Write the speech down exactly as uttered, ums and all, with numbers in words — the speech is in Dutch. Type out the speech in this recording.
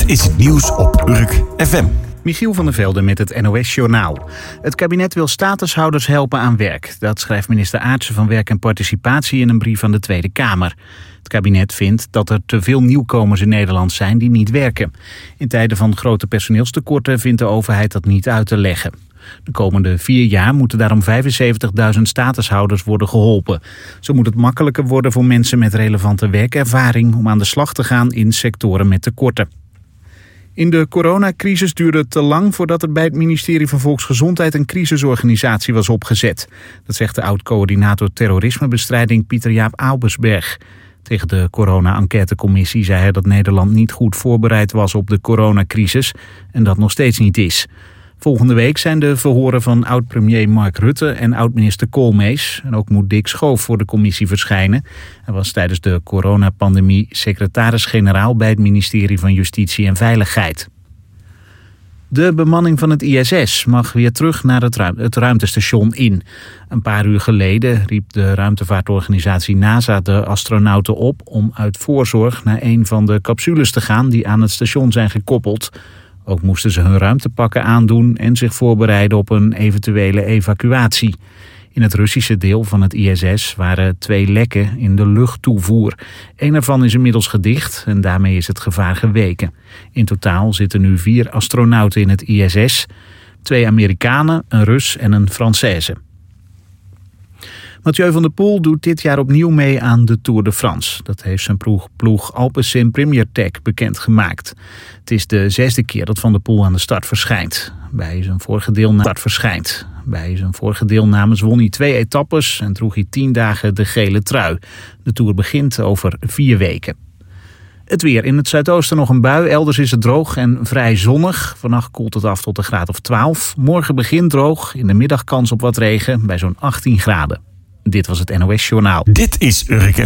is het nieuws op Urk F M. Michiel van der Velde met het N O S-journaal. Het kabinet wil statushouders helpen aan werk. Dat schrijft minister Aartsen van Werk en Participatie in een brief aan de Tweede Kamer. Het kabinet vindt dat er te veel nieuwkomers in Nederland zijn die niet werken. In tijden van grote personeelstekorten vindt de overheid dat niet uit te leggen. De komende vier jaar moeten daarom vijfenzeventigduizend statushouders worden geholpen. Zo moet het makkelijker worden voor mensen met relevante werkervaring om aan de slag te gaan in sectoren met tekorten. In de coronacrisis duurde het te lang voordat er bij het ministerie van Volksgezondheid een crisisorganisatie was opgezet. Dat zegt de oud-coördinator terrorismebestrijding Pieter-Jaap Albersberg. Tegen de corona-enquêtecommissie zei hij dat Nederland niet goed voorbereid was op de coronacrisis en dat nog steeds niet is. Volgende week zijn de verhoren van oud-premier Mark Rutte en oud-minister Koolmees. En ook moet Dick Schoof voor de commissie verschijnen. Hij was tijdens de coronapandemie secretaris-generaal bij het ministerie van Justitie en Veiligheid. De bemanning van het I S S mag weer terug naar het, ruim- het ruimtestation in. Een paar uur geleden riep de ruimtevaartorganisatie NASA de astronauten op om uit voorzorg naar een van de capsules te gaan die aan het station zijn gekoppeld. Ook moesten ze hun ruimtepakken aandoen en zich voorbereiden op een eventuele evacuatie. In het Russische deel van het I S S waren twee lekken in de luchttoevoer. Eén ervan is inmiddels gedicht en daarmee is het gevaar geweken. In totaal zitten nu vier astronauten in het I S S. Twee Amerikanen, een Rus en een Française. Mathieu van der Poel doet dit jaar opnieuw mee aan de Tour de France. Dat heeft zijn ploeg, ploeg Alpecin Premier Tech bekendgemaakt. Het is de zesde keer dat Van der Poel aan de start verschijnt. Bij zijn vorige deelname verschijnt. Bij zijn vorige deelnames won hij twee etappes en droeg hij tien dagen de gele trui. De Tour begint over vier weken. Het weer. In het zuidoosten nog een bui. Elders is het droog en vrij zonnig. Vannacht koelt het af tot een graad of twaalf. Morgen begint droog. In de middag kans op wat regen bij zo'n achttien graden. Dit was het N O S-journaal. Dit is Urk F M.